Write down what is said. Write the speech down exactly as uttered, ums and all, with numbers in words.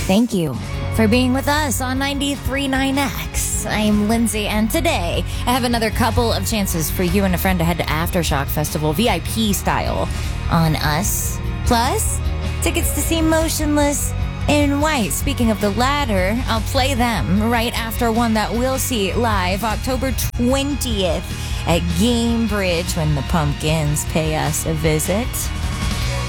Thank you for being with us on ninety-three point nine X. I'm Lindsay, and today I have another couple of chances for you and a friend to head to Aftershock Festival, V I P style, on us. Plus, tickets to see Motionless in White. Speaking of the latter, I'll play them right after one that we'll see live October twentieth at Gamebridge when the Pumpkins pay us a visit.